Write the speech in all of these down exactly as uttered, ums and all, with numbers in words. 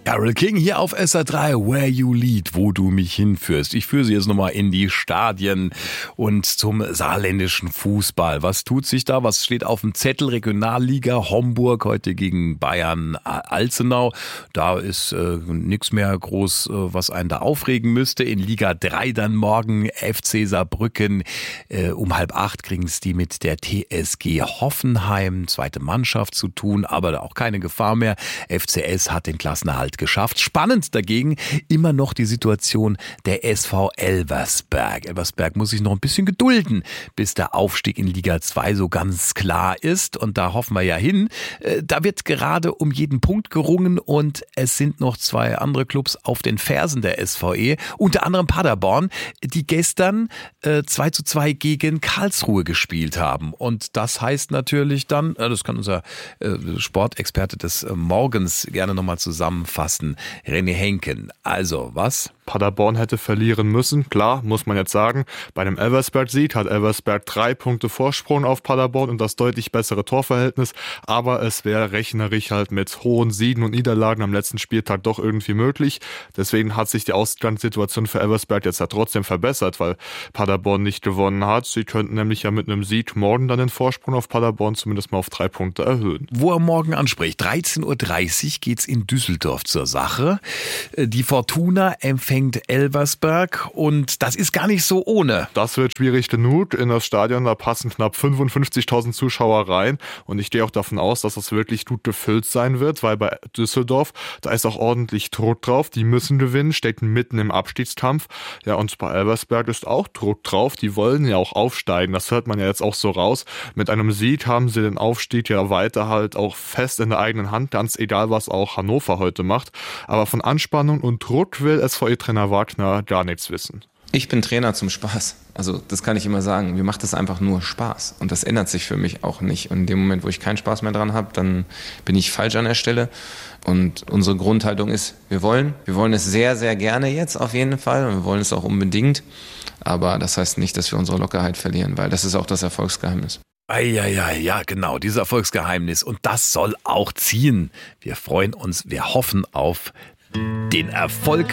Carole King hier auf S R drei, Where You Lead, wo du mich hinführst. Ich führe Sie jetzt nochmal in die Stadien und zum saarländischen Fußball. Was tut sich da? Was steht auf dem Zettel? Regionalliga Homburg heute gegen Bayern Alzenau. Da ist äh, nichts mehr groß, äh, was einen da aufregen müsste. In Liga drei dann morgen F C Saarbrücken. Äh, um halb acht kriegen es die mit der T S G Hoffenheim, zweite Mannschaft zu tun, aber auch keine Gefahr mehr. F C S hat den Klassenerhalt geschafft. Spannend dagegen immer noch die Situation der S V Elversberg. Elversberg muss sich noch ein bisschen gedulden, bis der Aufstieg in Liga zwei so ganz klar ist. Und da hoffen wir ja hin. Da wird gerade um jeden Punkt gerungen und es sind noch zwei andere Clubs auf den Fersen der S V E. Unter anderem Paderborn, die gestern äh, zwei zu zwei gegen Karlsruhe gespielt haben. Und das heißt natürlich dann, das kann unser äh, Sportexperte des äh, Morgens gerne nochmal zusammenfassen, René Henken. Also, was? Paderborn hätte verlieren müssen, klar, muss man jetzt sagen. Bei einem Elversberg-Sieg hat Elversberg drei Punkte Vorsprung auf Paderborn und das deutlich bessere Torverhältnis, aber es wäre rechnerisch halt mit hohen Siegen und Niederlagen am letzten Spieltag doch irgendwie möglich. Deswegen hat sich die Ausgangssituation für Elversberg jetzt ja trotzdem verbessert, weil Paderborn nicht gewonnen hat. Sie könnten nämlich ja mit einem Sieg morgen dann den Vorsprung auf Paderborn zumindest mal auf drei Punkte erhöhen. Wo er morgen anspricht, dreizehn Uhr dreißig geht's in Düsseldorf zur Sache. Die Fortuna empfängt Elversberg und das ist gar nicht so ohne. Das wird schwierig genug. In das Stadion, da passen knapp fünfundfünfzigtausend Zuschauer rein und ich gehe auch davon aus, dass das wirklich gut gefüllt sein wird, weil bei Düsseldorf, da ist auch ordentlich Druck drauf. Die müssen gewinnen, stecken mitten im Abstiegskampf. Ja, und bei Elversberg ist auch Druck drauf. Die wollen ja auch aufsteigen. Das hört man ja jetzt auch so raus. Mit einem Sieg haben sie den Aufstieg ja weiter halt auch fest in der eigenen Hand, ganz egal, was auch Hannover heute macht. Aber von Anspannung und Druck will S V E-Trainer Wagner gar nichts wissen. Ich bin Trainer zum Spaß. Also das kann ich immer sagen. Mir macht es einfach nur Spaß. Und das ändert sich für mich auch nicht. Und in dem Moment, wo ich keinen Spaß mehr dran habe, dann bin ich falsch an der Stelle. Und unsere Grundhaltung ist, wir wollen. Wir wollen es sehr, sehr gerne jetzt auf jeden Fall. Und wir wollen es auch unbedingt. Aber das heißt nicht, dass wir unsere Lockerheit verlieren, weil das ist auch das Erfolgsgeheimnis. Eieiei, ja genau, dieses Erfolgsgeheimnis. Und das soll auch ziehen. Wir freuen uns, wir hoffen auf den Erfolg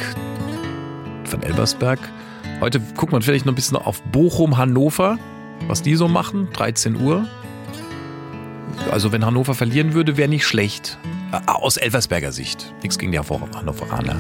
von Elversberg. Heute guckt man vielleicht noch ein bisschen auf Bochum, Hannover, was die so machen, dreizehn Uhr. Also wenn Hannover verlieren würde, wäre nicht schlecht. Aus Elversberger Sicht. Nichts gegen die Hannoveraner.